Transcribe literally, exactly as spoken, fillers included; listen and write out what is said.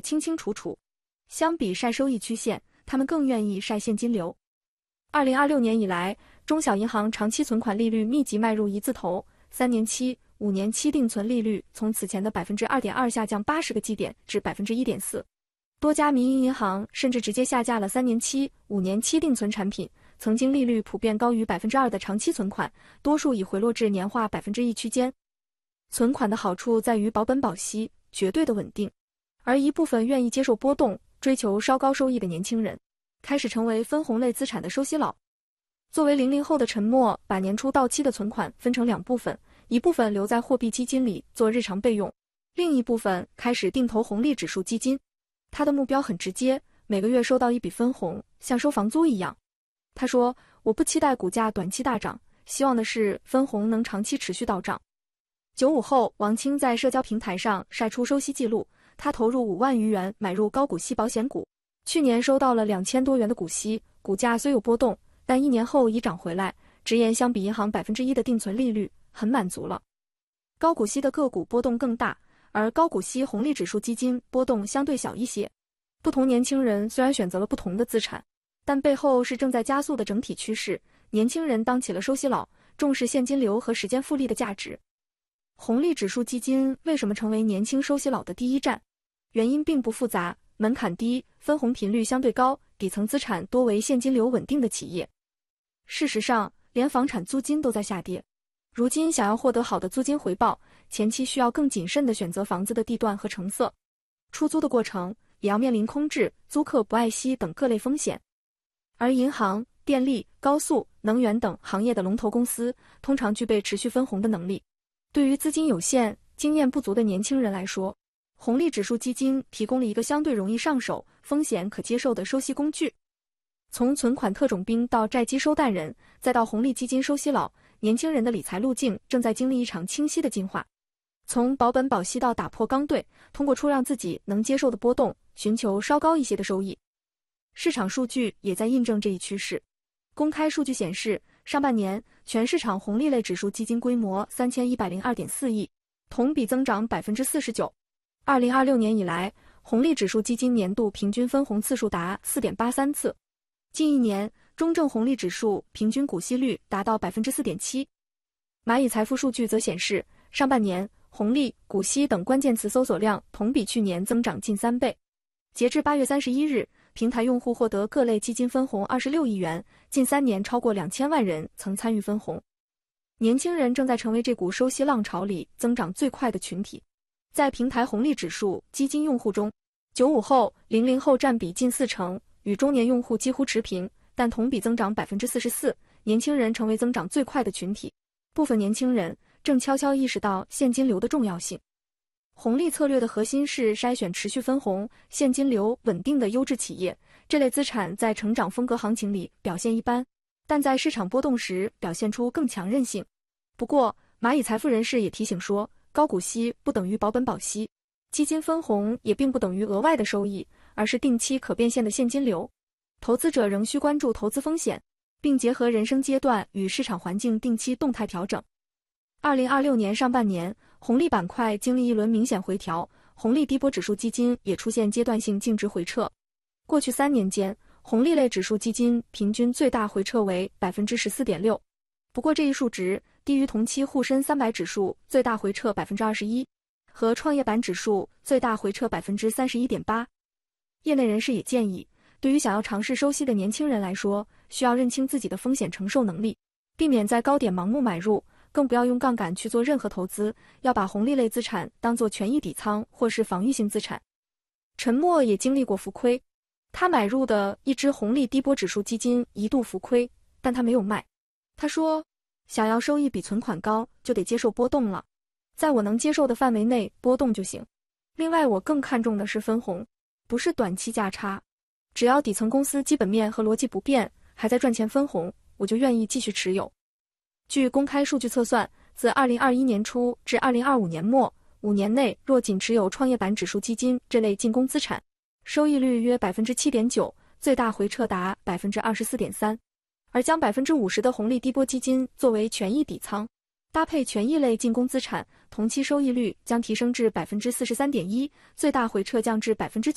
清清楚楚。相比晒收益曲线，他们更愿意晒现金流。二零二六年以来，中小银行长期存款利率密集迈入一字头，三年期、五年期定存利率从此前的 百分之二点二 下降八十个基点至 百分之一点四。多家民营银行甚至直接下架了三年期、五年期定存产品，曾经利率普遍高于 百分之二 的长期存款，多数已回落至年化 百分之一 区间。存款的好处在于保本保息，绝对的稳定，而一部分愿意接受波动、追求稍高收益的年轻人，开始成为分红类资产的收息佬。作为零零后的陈默，把年初到期的存款分成两部分，一部分留在货币基金里做日常备用，另一部分开始定投红利指数基金。他的目标很直接，每个月收到一笔分红，像收房租一样。他说，我不期待股价短期大涨，希望的是分红能长期持续到账。九五后王清在社交平台上晒出收息记录，他投入五万余元买入高股息保险股，去年收到了两千多元的股息，股价虽有波动，但一年后已涨回来，直言相比银行 百分之一 的定存利率，很满足了。高股息的个股波动更大，而高股息红利指数基金波动相对小一些。不同年轻人虽然选择了不同的资产，但背后是正在加速的整体趋势，年轻人当起了收息佬，重视现金流和时间复利的价值。红利指数基金为什么成为年轻收息佬的第一站？原因并不复杂，门槛低，分红频率相对高，底层资产多为现金流稳定的企业。事实上，连房产租金都在下跌。如今想要获得好的租金回报，前期需要更谨慎地选择房子的地段和成色，出租的过程也要面临空置、租客不爱惜等各类风险。而银行、电力、高速、能源等行业的龙头公司通常具备持续分红的能力。对于资金有限、经验不足的年轻人来说，红利指数基金提供了一个相对容易上手、风险可接受的收息工具。从存款特种兵到债基收贷人，再到红利基金收息佬，年轻人的理财路径正在经历一场清晰的进化。从保本保息到打破刚兑，通过出让自己能接受的波动，寻求稍高一些的收益。市场数据也在印证这一趋势。公开数据显示，上半年全市场红利类指数基金规模 三千一百零二点四亿，同比增长 百分之四十九。二零二六年以来，红利指数基金年度平均分红次数达 四点八三次。近一年，中证红利指数平均股息率达到 百分之四点七。蚂蚁财富数据则显示，上半年红利、股息等关键词搜索量同比去年增长近三倍。截至八月三十一日，平台用户获得各类基金分红二十六亿元，近三年超过两千万人曾参与分红。年轻人正在成为这股收息浪潮里增长最快的群体。在平台红利指数基金用户中，九五后、零零后占比近四成，与中年用户几乎持平，但同比增长 百分之四十四， 年轻人成为增长最快的群体。部分年轻人正悄悄意识到现金流的重要性。红利策略的核心是筛选持续分红、现金流稳定的优质企业，这类资产在成长风格行情里表现一般，但在市场波动时表现出更强韧性。不过，蚂蚁财富人士也提醒说，高股息不等于保本保息，基金分红也并不等于额外的收益，而是定期可变现的现金流。投资者仍需关注投资风险，并结合人生阶段与市场环境定期动态调整。二零二六年上半年，红利板块经历一轮明显回调，红利低波指数基金也出现阶段性净值回撤。过去三年间，红利类指数基金平均最大回撤为 百分之十四点六。不过这一数值低于同期沪深三百指数最大回撤 百分之二十一 和创业板指数最大回撤 百分之三十一点八。业内人士也建议，对于想要尝试收息的年轻人来说，需要认清自己的风险承受能力，避免在高点盲目买入，更不要用杠杆去做任何投资，要把红利类资产当作权益底仓或是防御性资产。陈默也经历过浮亏，他买入的一支红利低波指数基金一度浮亏，但他没有卖。他说，想要收益比存款高，就得接受波动了，在我能接受的范围内波动就行。另外，我更看重的是分红，不是短期价差。只要底层公司基本面和逻辑不变，还在赚钱分红，我就愿意继续持有。据公开数据测算，自二零二一年初至二零二五年末，五年内若仅持有创业板指数基金这类进攻资产，收益率约 百分之七点九， 最大回撤达 百分之二十四点三。而将 百分之五十 的红利低波基金作为权益底仓，搭配权益类进攻资产，同期收益率将提升至 百分之四十三点一， 最大回撤降至 百分之